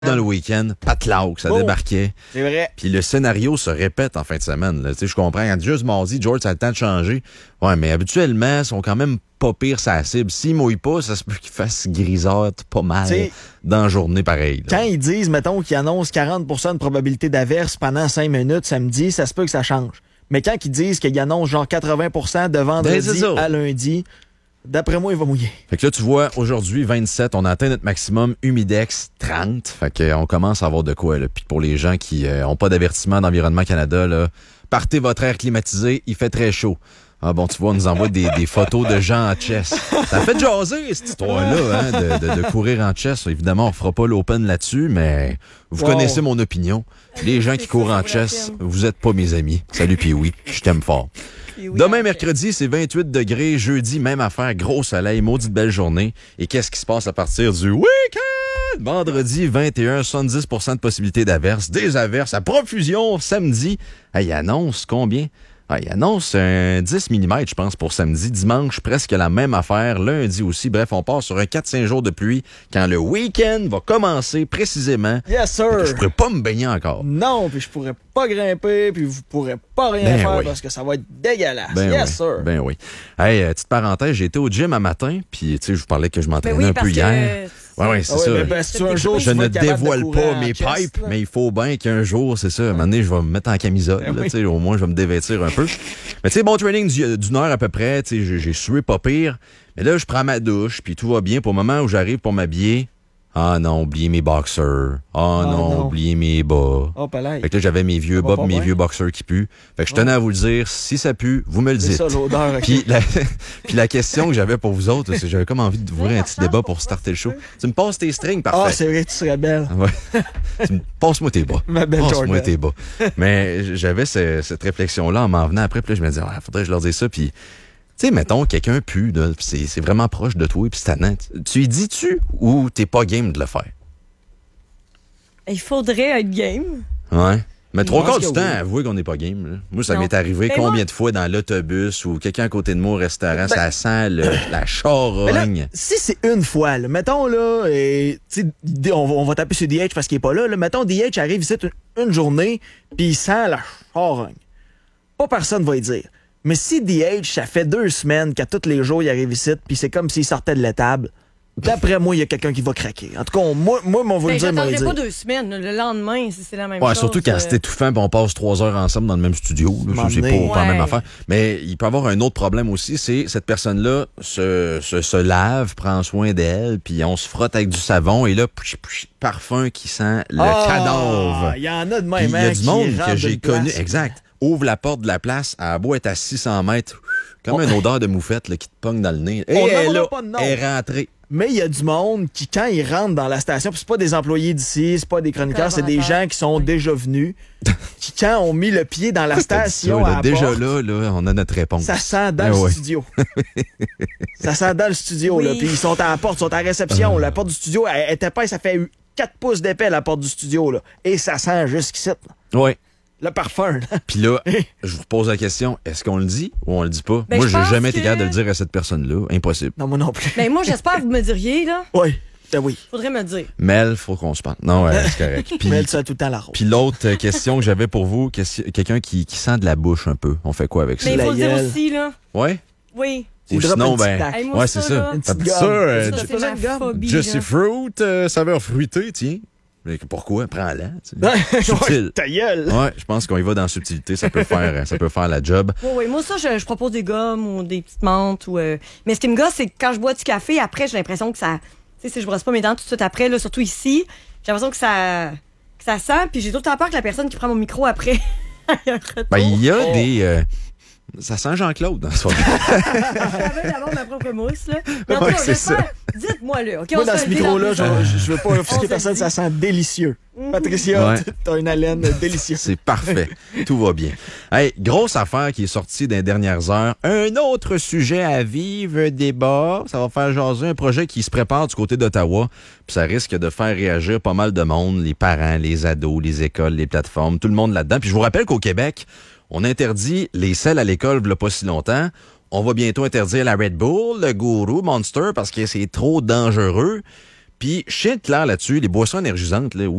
Dans le week-end, Patlauk, ça débarquait. C'est vrai. Puis le scénario se répète en fin de semaine. Tu sais, je comprends. Quand juste mardi, George, ça a le temps de changer. Ouais, mais habituellement, ils sont quand même pas pires sa cible. S'ils mouillent pas, ça se peut qu'ils fassent grisâtre pas mal dans la journée pareil. Quand ils disent, mettons, qu'ils annoncent 40% de probabilité d'averse pendant 5 minutes samedi, ça se peut que ça change. Mais quand ils disent qu'ils annoncent genre 80% de vendredi à lundi, d'après moi, il va mouiller. Fait que là, tu vois, aujourd'hui, 27, on a atteint notre maximum humidex 30. Fait qu'on commence à avoir de quoi, là. Puis pour les gens qui ont pas d'avertissement d'Environnement Canada, là, partez votre air climatisé, il fait très chaud. Ah bon, tu vois, on nous envoie des photos de gens en chess. Ça fait jaser, cette histoire-là, hein, de courir en chess. Évidemment, on fera pas l'open là-dessus, mais vous connaissez mon opinion. Les gens qui courent en chess, vous êtes pas mes amis. Salut, puis oui, je t'aime fort. Demain, mercredi, c'est 28 degrés. Jeudi, même affaire, gros soleil, maudite belle journée. Et qu'est-ce qui se passe à partir du week-end? Vendredi, 21, 70% de possibilité d'averses. Des averses à profusion samedi. Il annonce combien? Il annonce un 10 mm, je pense, pour samedi. Dimanche, presque la même affaire. Lundi aussi. Bref, on part sur un 4-5 jours de pluie quand le week-end va commencer précisément. Yes, sir! Je pourrais pas me baigner encore. Non, puis je pourrais pas grimper, puis vous pourrez pas rien faire parce que ça va être dégueulasse. Yes, sir! Ben oui. Hey, petite parenthèse, j'ai été au gym un matin, puis tu sais, je vous parlais que je m'entraînais un peu hier. Oui, c'est ça. Un jour, je ne dévoile pas mes pipes, mais il faut bien qu'un jour, c'est ça, à un moment donné, je vais me mettre en camisole. Là, au moins, je vais me dévêtir un peu. Mais tu sais, bon training d'une heure à peu près, j'ai sué pas pire. Mais là, je prends ma douche, puis tout va bien. Pour le moment où j'arrive pour m'habiller, ah non, oubliez mes boxers. Ah non, oubliez mes bas. Oh, fait que là, j'avais mes vieux bas, mes vieux boxers qui puent. Fait que je tenais à vous le dire, si ça pue, vous me le dites. C'est ça, l'odeur. Puis la question que j'avais pour vous autres, c'est que j'avais comme envie de vous ouvrir un petit débat pour starter le show. Tu me passes tes strings, parfait. Ah, c'est vrai, tu serais belle. Ouais. Passe-moi tes bas. Ma belle Passe-moi tes bas. Mais j'avais cette réflexion-là en m'en venant après, puis là, je me disais, faudrait que je leur dise ça, puis... Tu sais, mettons, quelqu'un pue, c'est vraiment proche de toi, puis c'est tannant. Tu y dis-tu ou t'es pas game de le faire? Il faudrait être game. Ouais. Mais trois quarts du temps, avouez qu'on n'est pas game. Là. Moi, ça m'est arrivé combien de fois dans l'autobus ou quelqu'un à côté de moi au restaurant, ça sent la charogne. Là, si c'est une fois, là, mettons, là, on va taper sur DH parce qu'il est pas là. Mettons, DH arrive ici une journée, puis il sent la charogne. Pas personne va y dire. Mais si DH, ça fait 2 semaines qu'à tous les jours, il arrive ici, puis c'est comme s'il sortait de l'étable, d'après moi, il y a quelqu'un qui va craquer. En tout cas, moi on va le dire. J'attendrai pas 2 semaines. Le lendemain, c'est la même chose. Surtout quand c'est étouffant, puis on passe 3 heures ensemble dans le même studio. Là, c'est pas la même affaire. Mais il peut y avoir un autre problème aussi, c'est cette personne-là se lave, prend soin d'elle, puis on se frotte avec du savon, et là, parfum qui sent le cadavre. Il y en a de même. Il y a du monde que j'ai connu. Exact. Ouvre la porte de la place, à bout être à 600 mètres, comme une odeur de moufette là, qui te pogne dans le nez. Et elle est rentrée. Mais il y a du monde qui, quand ils rentrent dans la station, puis c'est pas des employés d'ici, c'est pas des chroniqueurs, c'est des gens qui sont déjà venus, qui, quand ont mis le pied dans la station, à la déjà porte, là, on a notre réponse. Ça sent dans le studio. Ça sent dans le studio, là. Puis ils sont à la porte, ils sont à la réception. La porte du studio, elle est épaisse, ça fait 4 pouces d'épais, la porte du studio, là. Et ça sent jusqu'ici, là. Oui. Le parfum, là. Puis là, je vous pose la question, est-ce qu'on le dit ou on le dit pas? Moi, j'ai jamais été capable de le dire à cette personne-là. Impossible. Non, moi non plus. Mais moi, j'espère que vous me diriez, là. Oui. Oui. Faudrait me le dire. Mel, faut qu'on se parle. Non, c'est correct. Puis, Mel, tu as tout le temps la rose. Puis l'autre question que j'avais pour vous, quelqu'un qui sent de la bouche un peu. On fait quoi avec ça? Mais il faut le dire aussi, là. Ouais? Oui. Ou sinon, ouais, c'est ça. Ça, c'est ma phobie. Juicy Fruit, saveur fruitée, tiens. Mais pourquoi? Prends-la. Subtil. Ta gueule. Ouais, je pense qu'on y va dans la subtilité. Ça peut faire la job. Oui, moi, ça, je propose des gommes ou des petites menthes. Mais ce qui me gosse, c'est que quand je bois du café, après, j'ai l'impression que ça... Tu sais, si je brosse pas mes dents tout de suite après, là, surtout ici, j'ai l'impression que ça sent. Puis j'ai tout le temps peur que la personne qui prend mon micro après... il y a des... Ça sent Jean-Claude dans ce moment. J'avais d'abord ma propre mousse, là. Mais en tout cas, dites-moi, là. Okay, moi, dans ce micro-là, je veux pas offusquer personne, ça sent délicieux. Patricia, t'as une haleine délicieuse. C'est parfait. Tout va bien. Hey, grosse affaire qui est sortie dans les dernières heures. Un autre sujet à vivre, débat. Ça va faire jaser un projet qui se prépare du côté d'Ottawa. Puis ça risque de faire réagir pas mal de monde. Les parents, les ados, les écoles, les plateformes, tout le monde là-dedans. Puis je vous rappelle qu'au Québec, on interdit les selles à l'école il n'y a pas si longtemps. On va bientôt interdire la Red Bull, le Gourou, Monster, parce que c'est trop dangereux. Puis, je tiens de clair là-dessus, les boissons énergisantes, là,